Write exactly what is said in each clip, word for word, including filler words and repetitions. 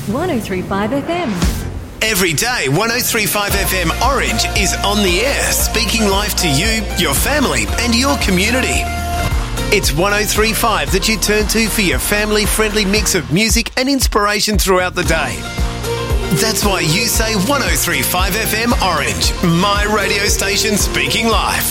one oh three point five F M. Every day, one oh three point five F M Orange is on the air, speaking life to you, your family and your community. It's one oh three point five that you turn to for your family-friendly mix of music and inspiration throughout the day. That's why you say one oh three point five F M Orange, my radio station speaking life.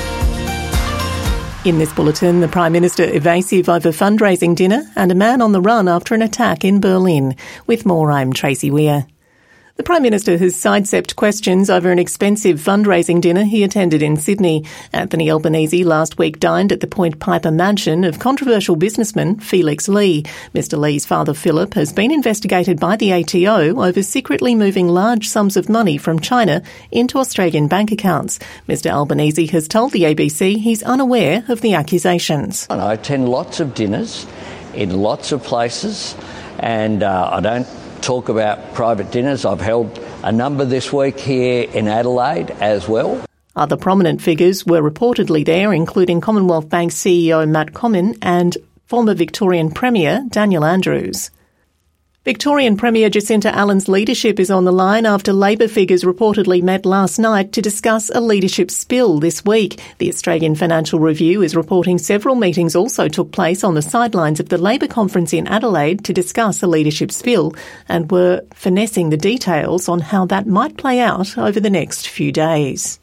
In this bulletin, the Prime Minister evasive over fundraising dinner and a man on the run after an attack in Berlin. With more, I'm Tracy Weir. The Prime Minister has sidestepped questions over an expensive fundraising dinner he attended in Sydney. Anthony Albanese last week dined at the Point Piper mansion of controversial businessman Felix Lee. Mister Lee's father, Philip, has been investigated by the A T O over secretly moving large sums of money from China into Australian bank accounts. Mister Albanese has told the A B C he's unaware of the accusations. I attend lots of dinners in lots of places, and uh, I don't talk about private dinners. I've held a number this week here in Adelaide as well. Other prominent figures were reportedly there, including Commonwealth Bank C E O Matt Comyn and former Victorian Premier Daniel Andrews. Victorian Premier Jacinta Allen's leadership is on the line after Labor figures reportedly met last night to discuss a leadership spill this week. The Australian Financial Review is reporting several meetings also took place on the sidelines of the Labor conference in Adelaide to discuss a leadership spill and were finessing the details on how that might play out over the next few days.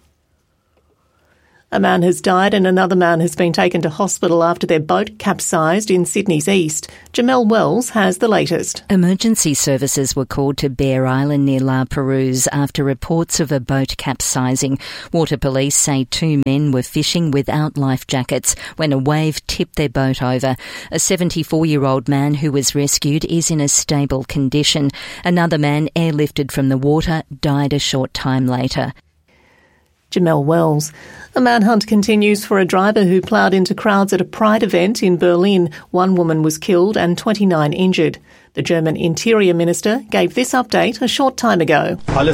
A man has died and another man has been taken to hospital after their boat capsized in Sydney's east. Jamelle Wells has the latest. Emergency services were called to Bear Island near La Perouse after reports of a boat capsizing. Water police say two men were fishing without life jackets when a wave tipped their boat over. A seventy-four-year-old man who was rescued is in a stable condition. Another man airlifted from the water died a short time later. Jamelle Wells. A manhunt continues for a driver who ploughed into crowds at a Pride event in Berlin. One woman was killed and twenty-nine injured. The German Interior Minister gave this update a short time ago.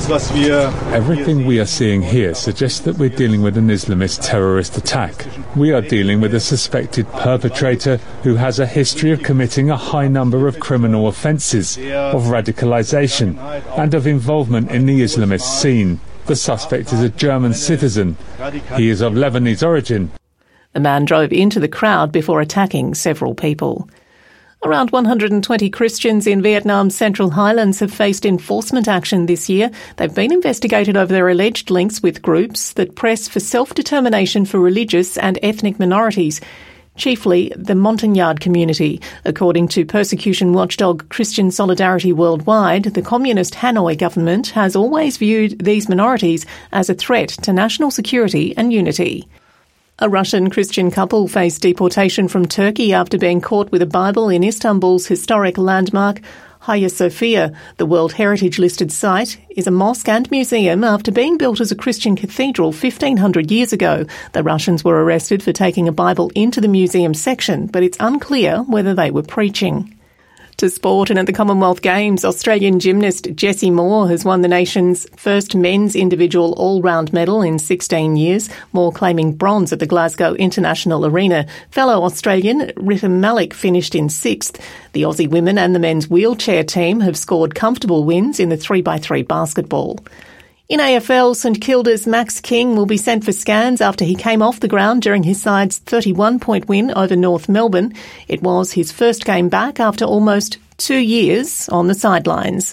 Everything we are seeing here suggests that we're dealing with an Islamist terrorist attack. We are dealing with a suspected perpetrator who has a history of committing a high number of criminal offences, of radicalisation and of involvement in the Islamist scene. The suspect is a German citizen. He is of Lebanese origin. The man drove into the crowd before attacking several people. Around one hundred twenty Christians in Vietnam's Central Highlands have faced enforcement action this year. They've been investigated over their alleged links with groups that press for self-determination for religious and ethnic minorities, chiefly the Montagnard community. According to persecution watchdog Christian Solidarity Worldwide, the communist Hanoi government has always viewed these minorities as a threat to national security and unity. A Russian Christian couple faced deportation from Turkey after being caught with a Bible in Istanbul's historic landmark Hagia Sophia. The World Heritage listed site is a mosque and museum after being built as a Christian cathedral fifteen hundred years ago. The Russians were arrested for taking a Bible into the museum section, but it's unclear whether they were preaching. To sport, and at the Commonwealth Games, Australian gymnast Jessie Moore has won the nation's first men's individual all-round medal in sixteen years, Moore claiming bronze at the Glasgow International Arena. Fellow Australian Ritam Malik finished in sixth. The Aussie women and the men's wheelchair team have scored comfortable wins in the three by three basketball. In A F L, St Kilda's Max King will be sent for scans after he came off the ground during his side's thirty-one point win over North Melbourne. It was his first game back after almost two years on the sidelines.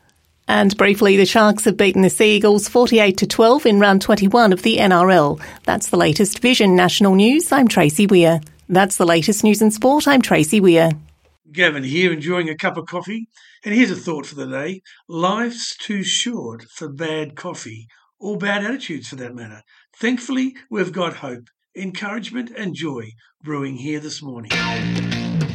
And briefly, the Sharks have beaten the Sea Eagles forty-eight to twelve in round twenty-one of the N R L. That's the latest Vision National News. I'm Tracy Weir. That's the latest news and sport. I'm Tracy Weir. Gavin here, enjoying a cup of coffee. And here's a thought for the day. Life's too short for bad coffee, or bad attitudes for that matter. Thankfully, we've got hope, encouragement and joy brewing here this morning.